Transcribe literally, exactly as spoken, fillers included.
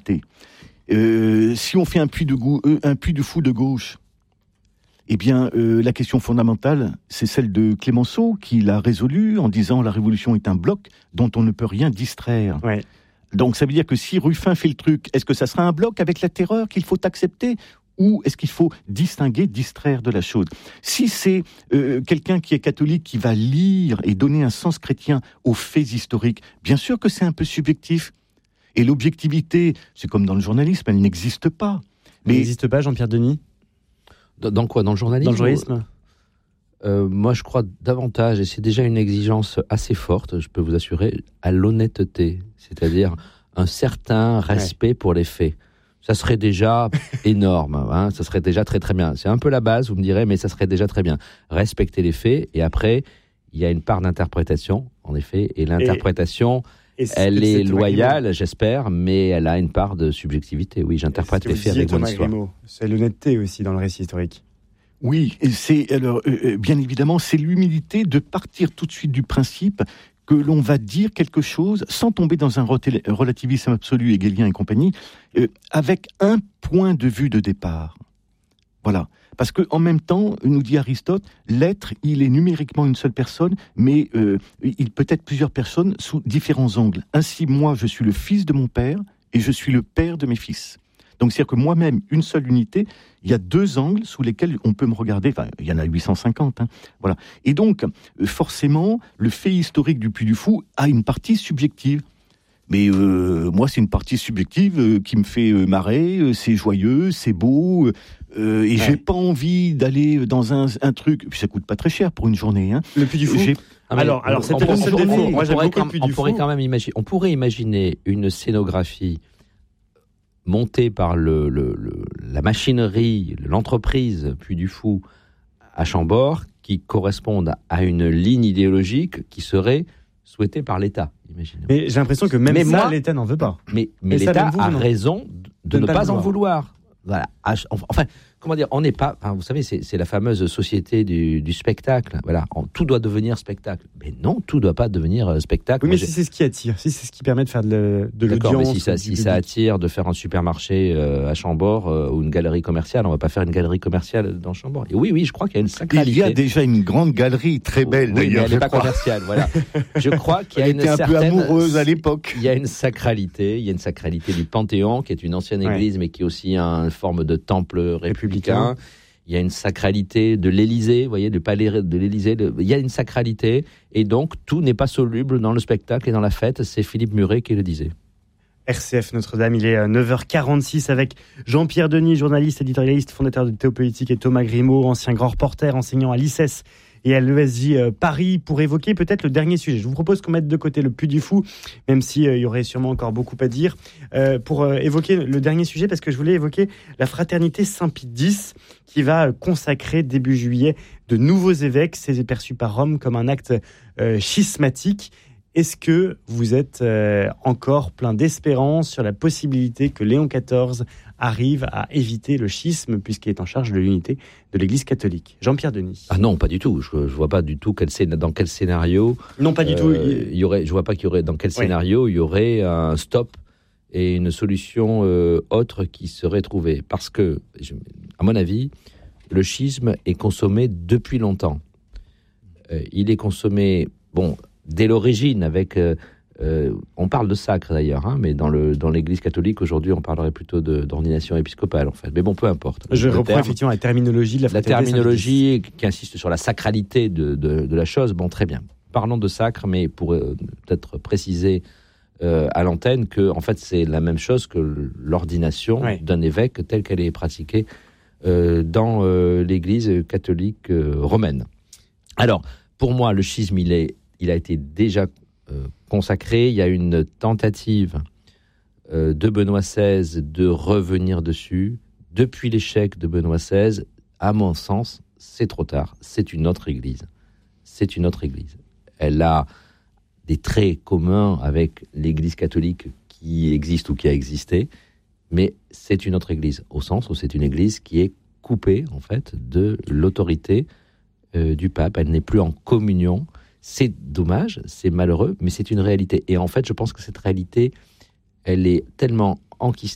réalité. Euh, si on fait un puits de, go- euh, un puits de fou de gauche, eh bien, euh, la question fondamentale, c'est celle de Clémenceau, qui l'a résolue en disant la révolution est un bloc dont on ne peut rien distraire. Ouais. Donc ça veut dire que si Ruffin fait le truc, est-ce que ça sera un bloc avec la terreur qu'il faut accepter ? Ou est-ce qu'il faut distinguer, distraire de la chose ? Si c'est euh, quelqu'un qui est catholique, qui va lire et donner un sens chrétien aux faits historiques, bien sûr que c'est un peu subjectif. Et l'objectivité, c'est comme dans le journalisme, elle n'existe pas. Mais Mais n'existe pas, Jean-Pierre Denis ? Dans, dans quoi ? Dans le journalisme ? Dans le journalisme ? euh, Moi, je crois davantage, et c'est déjà une exigence assez forte, je peux vous assurer, à l'honnêteté. C'est-à-dire un certain respect ouais. pour les faits. Ça serait déjà énorme, hein, ça serait déjà très très bien. C'est un peu la base, vous me direz, mais ça serait déjà très bien. Respecter les faits, et après, il y a une part d'interprétation, en effet, et l'interprétation... Et... Et elle est loyale, j'espère, mais elle a une part de subjectivité. Oui, j'interprète les faits avec mon histoire. Grimaud, c'est l'honnêteté aussi dans le récit historique. Oui, et c'est alors euh, bien évidemment, c'est l'humilité de partir tout de suite du principe que l'on va dire quelque chose sans tomber dans un relativisme absolu, hegelien et compagnie, euh, avec un point de vue de départ. Voilà. Parce qu'en même temps, nous dit Aristote, l'être, il est numériquement une seule personne, mais euh, il peut être plusieurs personnes sous différents angles. Ainsi, moi, je suis le fils de mon père et je suis le père de mes fils. Donc, c'est-à-dire que moi-même, une seule unité, il y a deux angles sous lesquels on peut me regarder. Enfin, il y en a huit cent cinquante. Hein, voilà. Et donc, forcément, le fait historique du Puy du Fou a une partie subjective. Mais euh, moi, c'est une partie subjective euh, qui me fait euh, marrer, euh, c'est joyeux, c'est beau, euh, et ouais. j'ai pas envie d'aller dans un, un truc, puis ça coûte pas très cher pour une journée. Hein. Le Puy du Fou. Ah, alors, alors, c'est peut-être le seul défaut. Moi, j'aime beaucoup le Puy du Fou. On pourrait quand même imaginer, on pourrait imaginer une scénographie montée par le, le, le, la machinerie, l'entreprise Puy du Fou à Chambord, qui corresponde à une ligne idéologique qui serait souhaitée par l'État. Imaginez. Mais j'ai l'impression que même mais ça, moi, l'État n'en veut pas. Mais, mais l'État a raison de, de ne pas, pas en vouloir. Voilà. Enfin, comment dire, on n'est pas. Enfin, vous savez, c'est, c'est la fameuse société du, du spectacle. Voilà, on, tout doit devenir spectacle. Mais non, tout ne doit pas devenir euh, spectacle. Oui, mais Moi, si j'ai... c'est ce qui attire, si c'est ce qui permet de faire de, le, de D'accord, l'audience. Mais si ça, si ça attire de faire un supermarché euh, à Chambord euh, ou une galerie commerciale, on ne va pas faire une galerie commerciale dans Chambord. Et oui, oui, je crois qu'il y a une sacralité. Il y a déjà une grande galerie très belle, oui, d'ailleurs. Mais elle n'est pas crois. commerciale, voilà. Je crois qu'il y a elle une était un certaine. peu amoureuse à l'époque. Il y a une sacralité, il y a une sacralité du Panthéon, qui est une ancienne église, ouais. mais qui est aussi une forme de temple républicain. Il y a une sacralité de l'Élysée, vous voyez, du palais de l'Élysée. De... Il y a une sacralité, et donc tout n'est pas soluble dans le spectacle et dans la fête. C'est Philippe Muret qui le disait. R C F Notre-Dame, il est neuf heures quarante-six avec Jean-Pierre Denis, journaliste, éditorialiste, fondateur de Théopolitique, et Thomas Grimaud, ancien grand reporter, enseignant à l'I C E S et à l'E S J Paris, pour évoquer peut-être le dernier sujet. Je vous propose qu'on mette de côté le Puy du Fou, même s'il euh, y aurait sûrement encore beaucoup à dire, euh, pour euh, évoquer le dernier sujet, parce que je voulais évoquer la fraternité Saint-Pie X, qui va consacrer début juillet de nouveaux évêques. C'est perçu par Rome comme un acte euh, schismatique. Est-ce que vous êtes euh, encore plein d'espérance sur la possibilité que Léon quatorze arrive à éviter le schisme, puisqu'il est en charge de l'unité de l'Église catholique ? Jean-Pierre Denis. Ah non, pas du tout. Je ne vois pas du tout quel, dans quel scénario... Non, pas du euh, tout. Il y aurait, je ne vois pas qu'il y aurait, dans quel oui. scénario il y aurait un stop et une solution euh, autre qui serait trouvée. Parce que, à mon avis, le schisme est consommé depuis longtemps. Euh, il est consommé... bon. Dès l'origine, avec, euh, euh, on parle de sacre d'ailleurs, hein, mais dans, le, dans l'Église catholique aujourd'hui, on parlerait plutôt de, d'ordination épiscopale en fait. Mais bon, peu importe. Je reprends terme, effectivement la terminologie de la fraternité. La terminologie qui insiste sur la sacralité de, de, de la chose. Bon, très bien. Parlons de sacre, mais pour euh, peut-être préciser euh, à l'antenne que en fait c'est la même chose que l'ordination ouais. d'un évêque telle qu'elle est pratiquée euh, dans euh, l'Église catholique euh, romaine. Alors, pour moi, le schisme, il est Il a été déjà euh, consacré. Il y a une tentative euh, de Benoît seize de revenir dessus. Depuis l'échec de Benoît seize, à mon sens, c'est trop tard. C'est une autre église. C'est une autre église. Elle a des traits communs avec l'église catholique qui existe ou qui a existé, mais c'est une autre église, au sens où c'est une église qui est coupée, en fait, de l'autorité euh, du pape. Elle n'est plus en communion. C'est dommage, c'est malheureux, mais c'est une réalité. Et en fait, je pense que cette réalité, elle est tellement